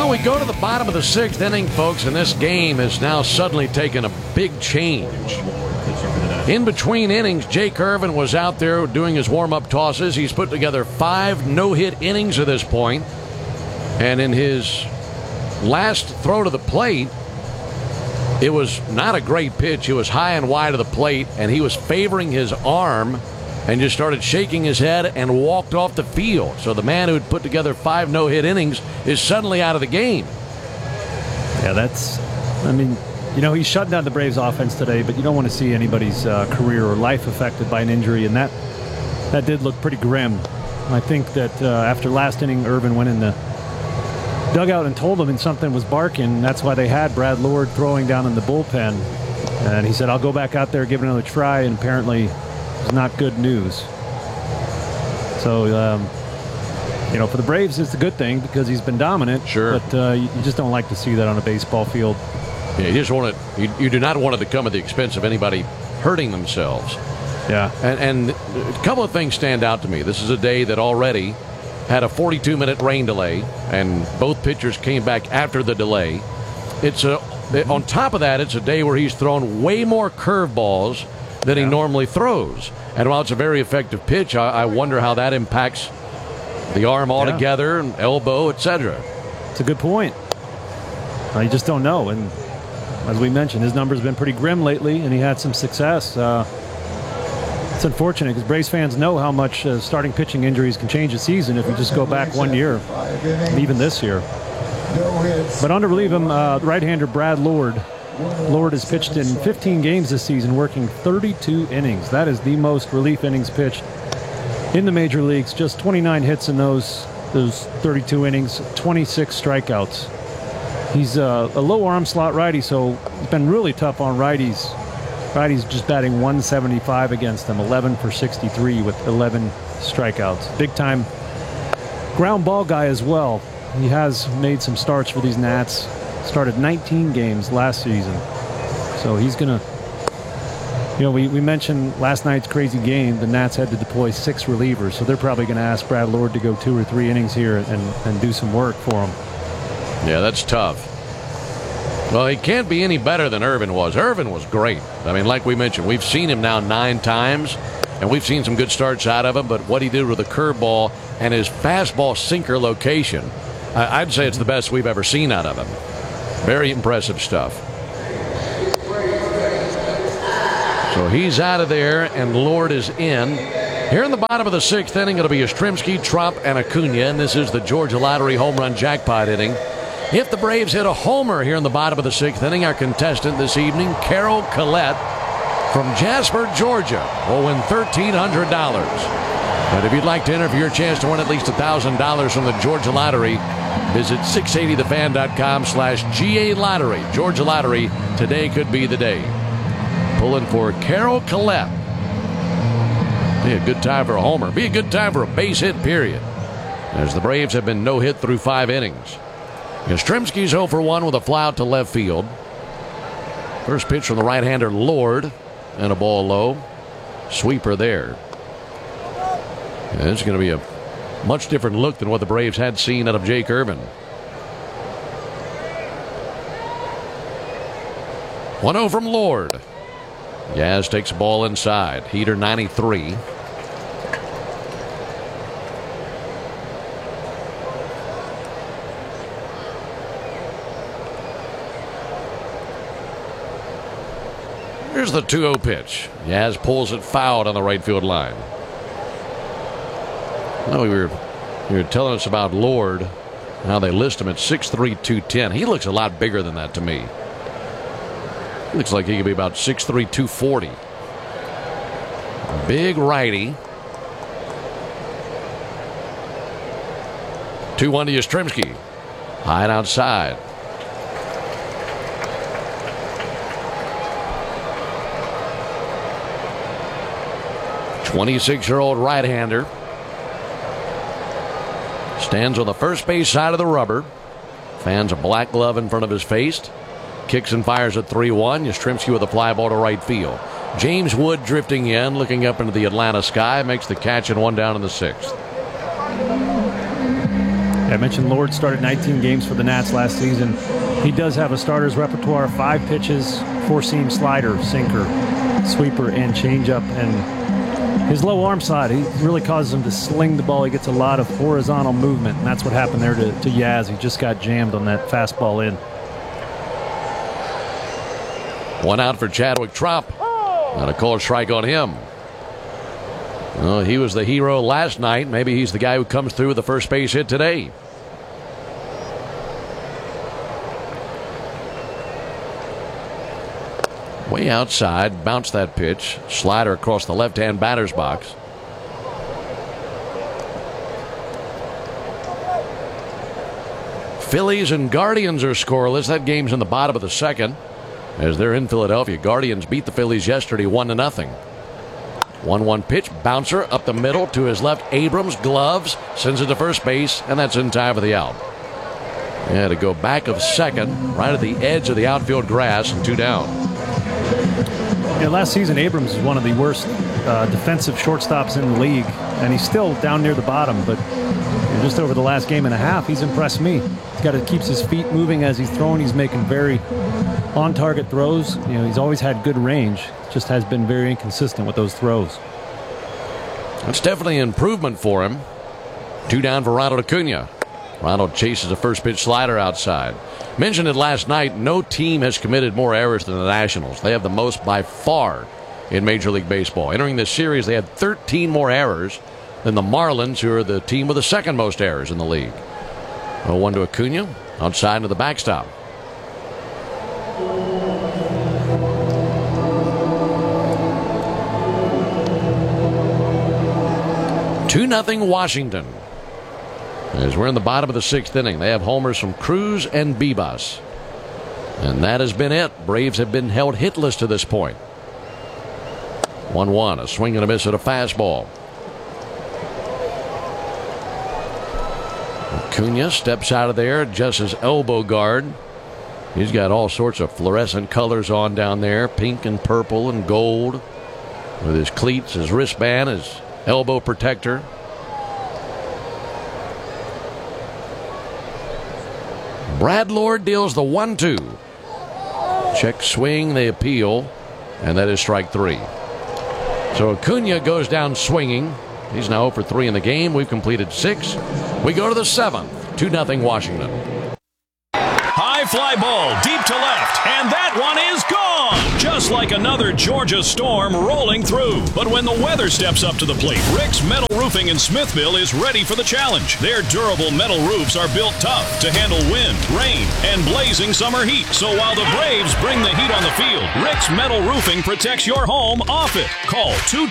Well, we go to the bottom of the sixth inning, folks, and this game has now suddenly taken a big change. In between innings, Jake Irvin was out there doing his warm-up tosses. He's put together 5 no-hit innings at this point. And in his last throw to the plate, it was not a great pitch. It was high and wide of the plate, and he was favoring his arm and just started shaking his head and walked off the field. So the man who had put together 5 no-hit innings is suddenly out of the game. Yeah, he's shutting down the Braves offense today, but you don't want to see anybody's career or life affected by an injury, and that did look pretty grim. I think that after last inning, Irvin went in the dugout and told them something was barking. That's why they had Brad Lord throwing down in the bullpen. And he said, I'll go back out there, give it another try, and apparently it's not good news. So, for the Braves, it's a good thing because he's been dominant. Sure. But you just don't like to see that on a baseball field. Yeah, you do not want it to come at the expense of anybody hurting themselves. Yeah. And a couple of things stand out to me. This is a day that already had a 42-minute rain delay, and both pitchers came back after the delay. On top of that, it's a day where he's thrown way more curveballs than he normally throws. And while it's a very effective pitch, I wonder how that impacts the arm altogether, and elbow, etc. It's a good point. You just don't know. And as we mentioned, his numbers have been pretty grim lately, and he had some success. It's unfortunate because Braves fans know how much starting pitching injuries can change a season if you just go back 1 year, even this year. But on to relieve him, right-hander Brad Lord. Lord has pitched in 15 games this season, working 32 innings. That is the most relief innings pitched in the major leagues. Just 29 hits in those 32 innings, 26 strikeouts. He's a low arm slot righty, so it's been really tough on righties. Righties just batting 175 against them, 11 for 63 with 11 strikeouts. Big time ground ball guy as well. He has made some starts for these Nats. Started 19 games last season. So he's going to, we mentioned last night's crazy game. The Nats had to deploy 6 relievers, so they're probably going to ask Brad Lord to go 2 or 3 innings here and do some work for him. Yeah, that's tough. Well, he can't be any better than Irvin was. Irvin was great. I mean, like we mentioned, we've seen him now 9 times, and we've seen some good starts out of him, but what he did with the curveball and his fastball sinker location, I'd say it's the best we've ever seen out of him. Very impressive stuff. So he's out of there, and Lord is in. Here in the bottom of the 6th inning, it'll be Yastrzemski, Trump, and Acuna, and this is the Georgia Lottery home run jackpot inning. If the Braves hit a homer here in the bottom of the 6th inning, our contestant this evening, Carol Collette from Jasper, Georgia, will win $1,300. And if you'd like to enter for your chance to win at least $1,000 from the Georgia Lottery, visit 680thefan.com/GA Lottery. Georgia Lottery, today could be the day. Pulling for Carol Collette. Be a good time for a homer. Be a good time for a base hit, period. As the Braves have been no-hit through 5 innings. Yastrzemski's 0 for 1 with a fly out to left field. First pitch from the right-hander Lord, and a ball low. Sweeper there. And it's going to be a much different look than what the Braves had seen out of Jake Irvin. 1-0 from Lord. Yaz takes a ball inside. Heater 93. Here's the 2-0 pitch. Yaz pulls it foul on the right field line. Well, you were telling us about Lord, how they list him at 6'3", 210. He looks a lot bigger than that to me. He looks like he could be about 6'3", 240. Big righty. 2-1 to Yastrzemski. High and outside. '26-year-old right-hander stands on the first base side of the rubber. Fans a black glove in front of his face. Kicks and fires at 3-1. Yastrzemski with a fly ball to right field. James Wood drifting in, looking up into the Atlanta sky, makes the catch and 1 down in the 6th. I mentioned Lord started 19 games for the Nats last season. He does have a starter's repertoire, 5 pitches, 4-seam slider, sinker, sweeper, and changeup. And his low arm side, he really causes him to sling the ball. He gets a lot of horizontal movement, and that's what happened there to Yaz. He just got jammed on that fastball in. 1 out for Chadwick Trop. Not a called strike on him. Well, he was the hero last night. Maybe he's the guy who comes through with the first base hit today. Way outside, bounced that pitch. Slider across the left-hand batter's box. Phillies and Guardians are scoreless. That game's in the bottom of the second. As they're in Philadelphia, Guardians beat the Phillies yesterday 1-0. 1-1 pitch, bouncer up the middle to his left. Abrams, gloves, sends it to first base, and that's in time for the out. Yeah, to go back of second, right at the edge of the outfield grass, and 2 down. Yeah, last season, Abrams was one of the worst defensive shortstops in the league, and he's still down near the bottom, but just over the last game and a half, he's impressed me. Keeps his feet moving as he's throwing. He's making very on-target throws. He's always had good range, just has been very inconsistent with those throws. That's definitely an improvement for him. 2 down for Ronald Acuna. Ronald chases a first pitch slider outside. Mentioned it last night, no team has committed more errors than the Nationals. They have the most by far in Major League Baseball. Entering this series, they had 13 more errors than the Marlins, who are the team with the second most errors in the league. 0-1 to Acuna, outside to the backstop. Two 2-0 Washington. As we're in the bottom of the 6th inning, they have homers from Cruz and Bibas. And that has been it. Braves have been held hitless to this point. 1-1, a swing and a miss at a fastball. Acuna steps out of there, adjusts his elbow guard. He's got all sorts of fluorescent colors on down there, pink and purple and gold, with his cleats, his wristband, his elbow protector. Brad Lord deals the 1-2. Check swing, they appeal, and that is strike 3. So Acuna goes down swinging. He's now 0 for 3 in the game. We've completed 6. We go to the 7th. 2-0 Washington. High fly ball deep to left, and that one is gone. Just like another Georgia storm rolling through. But when the weather steps up to the plate, Rick's Metal Roofing in Smithville is ready for the challenge. Their durable metal roofs are built tough to handle wind, rain, and blazing summer heat. So while the Braves bring the heat on the field, Rick's Metal Roofing protects your home off it. Call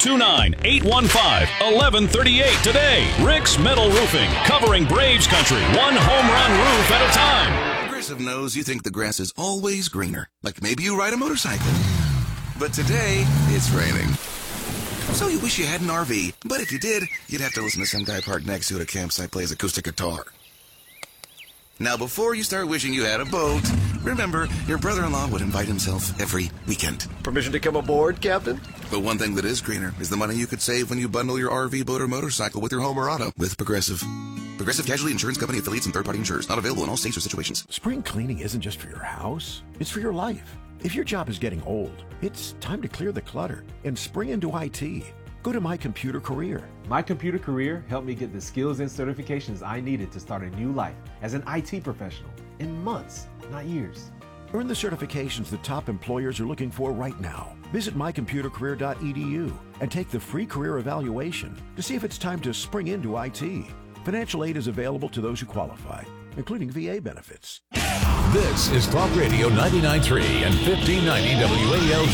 229-815-1138 today. Rick's Metal Roofing, covering Braves country, one home run roof at a time. Progressive knows you think the grass is always greener. Like maybe you ride a motorcycle. But today, it's raining. So you wish you had an RV. But if you did, you'd have to listen to some guy parked next to you at a campsite plays acoustic guitar. Now, before you start wishing you had a boat, remember, your brother-in-law would invite himself every weekend. Permission to come aboard, Captain? But one thing that is greener is the money you could save when you bundle your RV, boat, or motorcycle with your home or auto with Progressive. Progressive Casualty Insurance Company affiliates and third-party insurers. Not available in all states or situations. Spring cleaning isn't just for your house. It's for your life. If your job is getting old, it's time to clear the clutter and spring into IT. Go to My Computer Career. My Computer Career helped me get the skills and certifications I needed to start a new life as an IT professional in months, not years. Earn the certifications the top employers are looking for right now. Visit mycomputercareer.edu and take the free career evaluation to see if it's time to spring into IT. Financial aid is available to those who qualify, including VA benefits. This is Talk Radio 99.3 and 1590 WALG